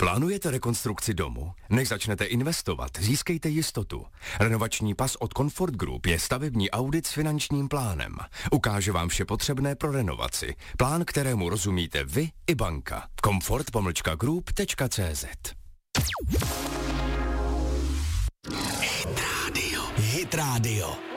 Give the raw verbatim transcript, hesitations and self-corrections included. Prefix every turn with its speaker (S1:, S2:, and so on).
S1: Plánujete rekonstrukci domu? Než začnete investovat, získejte jistotu. Renovační pas od Comfort Group je stavební audit s finančním plánem. Ukáže vám vše potřebné pro renovaci. Plán, kterému rozumíte vy i banka. comfort pomlčka group tečka cé zet.
S2: Hit Radio. Hit Radio.